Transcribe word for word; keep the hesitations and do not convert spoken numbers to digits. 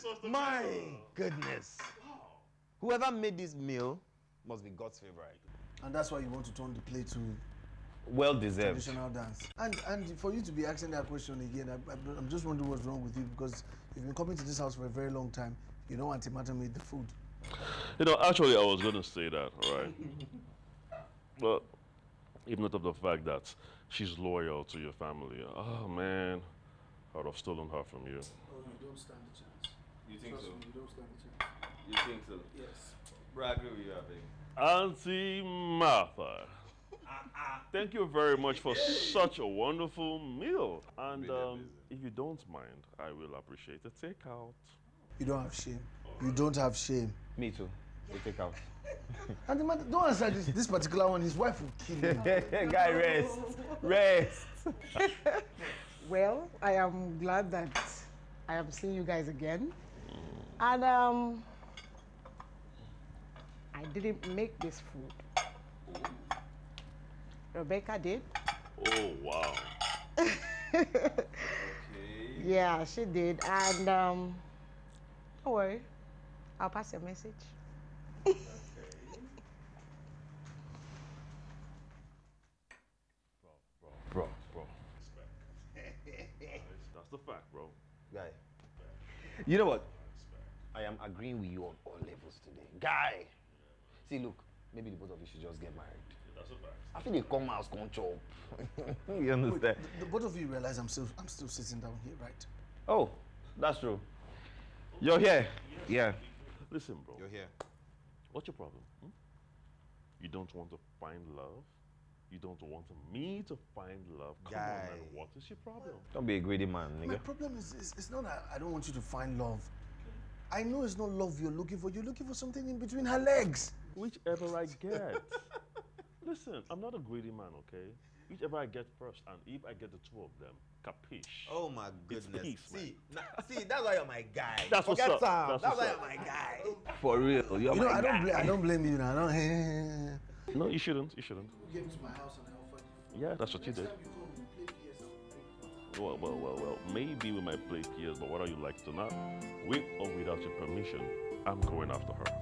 touched the My meal. goodness. Wow. Whoever made this meal must be God's favorite. And that's why you want to turn the play to Well deserved. traditional dance. And and for you to be asking that question again, I, I, I'm just wondering what's wrong with you, because you've been coming to this house for a very long time. You know Auntie Martha made the food. You know, actually, I was going to say that, right? But even not of the fact that she's loyal to your family. Oh, man. I would have stolen her from you. Oh, you don't stand a chance. You think so? Me, you don't stand a chance. You think so? Yes. Bro, I agree with you, I think. Auntie Martha. Thank you very much for such a wonderful meal. And Really um, amazing. if you don't mind, I will appreciate a takeout. You don't have shame. You don't have shame. Me too. We take out. Auntie Martha, don't answer this, this particular one. His wife will kill him. Guy, rest. Rest. Well, I am glad that I am seeing you guys again. And um, I didn't make this food. Rebecca did. Oh, wow. Okay. Yeah, she did. And um, don't worry, I'll pass your message. Bro, bro, bro, bro. That's the fact, bro. Guy. You know what? I am agreeing with you on all levels today. Guy. See, look, maybe the both of you should just get married. That's a fact. I feel they come house, come chop. You understand? The, the both of you realize I'm still I'm still sitting down here, right? Oh, that's true. You're here. Yeah. Listen, bro. You're here. What's your problem? Hmm? You don't want to find love? You don't want me to find love? Come Guy. on, man. What is your problem? Don't be a greedy man, My nigga. problem is, is it's not that I don't want you to find love. I know it's not love you're looking for. You're looking for something in between her legs. Whichever I get. Listen, I'm not a greedy man, okay? Whichever I get first, and if I get the two of them, capiche. Oh my It's goodness. peace, see, na- see, that's why you're my guy. That's what's Forget up. Sam. That's That's, what's why up. you're my guy. For real, you're You know, my I don't guy. blame I don't blame you now. I don't. No, you shouldn't. You shouldn't. You came to my house and I offered you. Yeah, that's what you did. Next time you come, we play P S. Well, well, well, well. Maybe we might play P S, but whether you like it or not, with or without your permission, I'm going after her.